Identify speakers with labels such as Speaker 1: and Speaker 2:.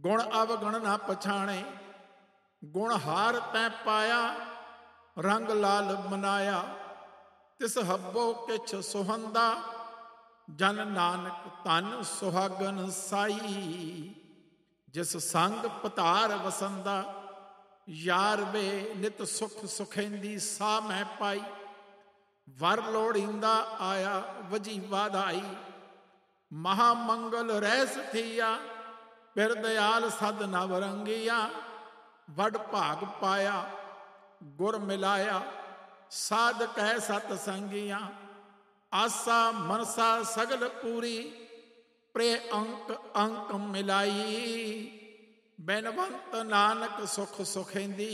Speaker 1: ਗੁਣ ਅਵਗੁਣ ਨਾ ਪਛਾਣੇ। ਗੁਣ ਹਾਰ ਤੈਂ ਪਾਇਆ, ਰੰਗ ਲਾਲ ਮਨਾਇਆ। ਤਿਸ ਹੱਬੋ ਕਿਛ ਸੁਹੰਦਾ, ਜਨ ਨਾਨਕ ਧਨ ਸੁਹਾਗਨ ਸਾਈ। ਜਿਸ ਸੰਗ ਪਤਾਰ ਵਸੰਦਾ, ਯਾਰ ਵੇ ਨਿਤ ਸੁਖ ਸੁਖੈਂਦੀ ਸਾਹ ਮੈਂ ਪਾਈ। ਵਰ ਲੋੜੀਂਦਾ ਆਇਆ ਵਜੀ ਵਾਧਾਈ, ਮਹਾ ਮੰਗਲ ਰਹਿ ਥੀਆ। ਫਿਰ ਦਿਆਲ ਸਦ ਨਵ ਰੰਗੀਆ, ਵਡ ਭਾਗ ਪਾਇਆ ਗੁਰ ਮਿਲਾਇਆ। ਸਾਧ ਕਹਿ ਸਤ ਸੰਗੀਆਂ, ਆਸਾ ਮਨਸਾ ਸਗਲ ਪੂਰੀ। ਪ੍ਰੇ ਅੰਕ ਅੰਕ ਮਿਲਾਈ, ਬੈਨਵੰਤ ਨਾਨਕ ਸੁਖ ਸੁਖੈਂਦੀ।